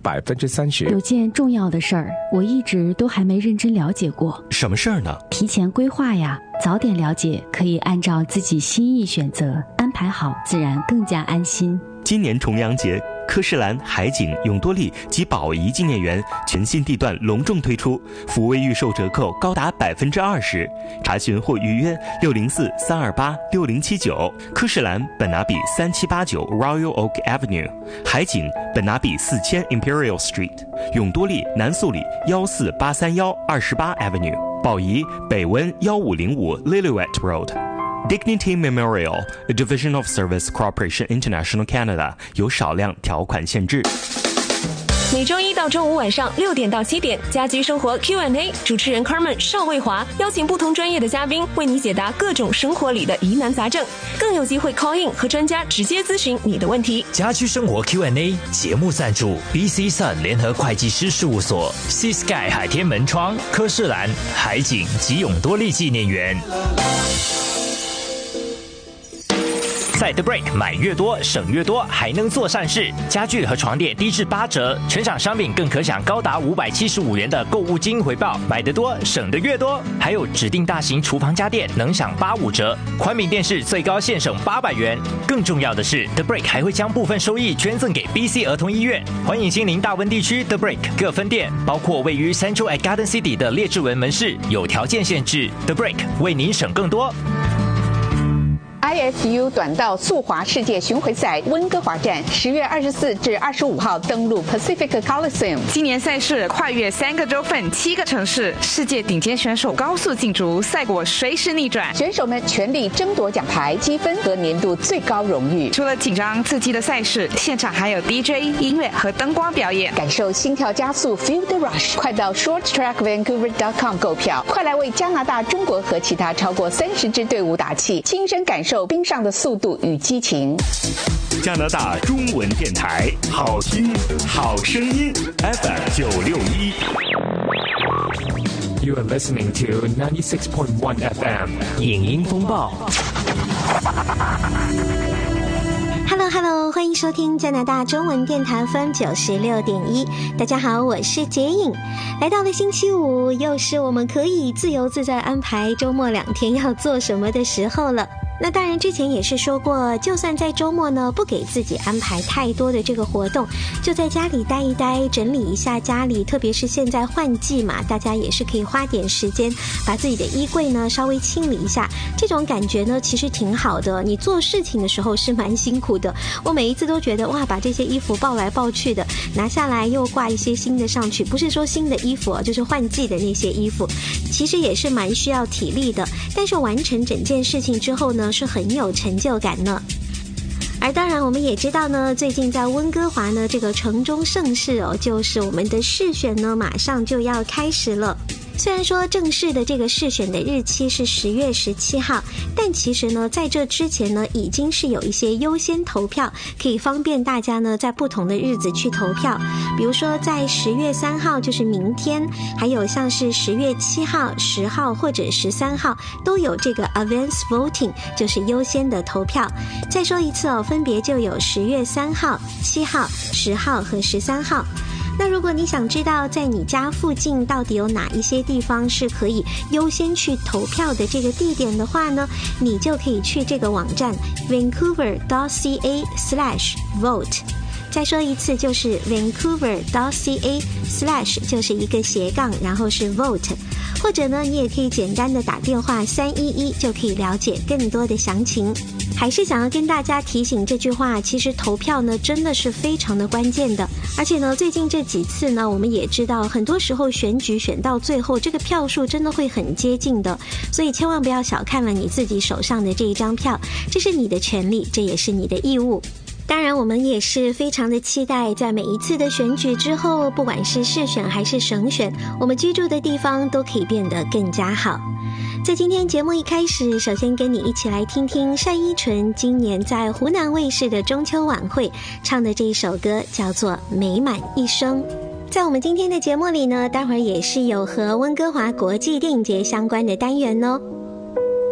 30%。 有件重要的事儿，我一直都还没认真了解过。 什么事儿呢？ 提前规划呀，早点了解，可以按照自己心意选择，安排好，自然更加安心。 今年重阳节，科士兰、海景、永多利及宝仪纪念园全新地段隆重推出，福威预售折扣高达20%。查询或预约604-328-6079。科士兰本拿比3789 Royal Oak Avenue， 海景本拿比4000 Imperial Street， 永多利南素里14831 28 Avenue， 宝仪北温1505 Lillooet Road。Dignity Memorial, a division of Service Corporation International Canada， 有少量条款限制。 每周一到周五晚上6点到7点，家居生活 Q&A， 主持人 Carmen 邵卫华邀请不同专业的嘉宾为你解答各种生活里的疑难杂症，更有机会 call in 和专家直接咨询你的问题。 家居生活 Q&A 节目赞助 BC Sun 联合会计师事务所、Sea Sky 海天门窗、科士兰、海景及永多利纪念园。在 The Break 买越多省越多，还能做善事。家具和床垫低至8折，全场商品更可享高达575元的购物金回报，买得多省得越多。还有指定大型厨房家电能享85折，宽屏电视最高现省800元。更重要的是 ，The Break 还会将部分收益捐赠给 BC 儿童医院。欢迎亲临大温地区 The Break 各分店，包括位于 Central at Garden City 的列治文门市，有条件限制。The Break 为您省更多。 IFU 短道速滑世界巡回赛温哥华站10月24至25号登陆 Pacific Coliseum。 今年赛事跨越3个州份、7个城市，世界顶尖选手高速竞逐，赛果随时逆转。 选手们全力争夺奖牌、积分和年度最高荣誉。 除了紧张刺激的赛事，现场还有 DJ 音乐和灯光表演， 感受心跳加速 Feel the Rush。快到 shorttrackvancouver.com 购票，快来为加拿大、中国和其他超过30支队伍打气，亲身感受冰上的速度与激情。 加拿大中文电台，好听好声音 FM961。 You are listening to 96.1 FM 影音风暴。 Hello， 欢迎收听加拿大中文电台 FM96.1。大家好，我是洁颖。来到了星期五，又是我们可以自由自在安排周末2天要做什么的时候了。那当然之前也是说过，就算在周末呢，不给自己安排太多的这个活动，就在家里待一待，整理一下家里，特别是现在换季嘛，大家也是可以花点时间把自己的衣柜呢稍微清理一下，这种感觉呢其实挺好的。你做事情的时候是蛮辛苦的，我每一次都觉得哇，把这些衣服抱来抱去的，拿下来又挂一些新的上去，不是说新的衣服就是换季的那些衣服，其实也是蛮需要体力的，但是完成整件事情之后呢是很有成就感呢。而当然我们也知道呢，最近在温哥华呢这个城中盛事就是我们的试选呢马上就要开始了。虽然说正式的这个试选的日期是10月17号，但其实呢在这之前呢已经是有一些优先投票，可以方便大家呢在不同的日子去投票。比如说在10月3号就是明天，还有像是10月7号、10号或者13号都有这个 advance voting， 就是优先的投票。再说一次分别就有10月3号、7号、10号和13号。那如果你想知道在你家附近到底有哪一些地方是可以优先去投票的这个地点的话呢，你就可以去这个网站 vancouver.ca/vote。 再说一次，就是 vancouver.ca/ 就是一个斜杠，然后是 vote。 或者呢你也可以简单的打电话311就可以了解更多的详情。还是想要跟大家提醒这句话，其实投票呢真的是非常的关键的，而且呢最近这几次呢我们也知道，很多时候选举选到最后这个票数真的会很接近的，所以千万不要小看了你自己手上的这一张票，这是你的权利，这也是你的义务。当然我们也是非常的期待在每一次的选举之后，不管是市选还是省选，我们居住的地方都可以变得更加好。在今天节目一开始，首先跟你一起来听听单依纯今年在湖南卫视的中秋晚会唱的这一首歌，叫做《美满一生》。在我们今天的节目里呢，待会儿也是有和温哥华国际电影节相关的单元哦。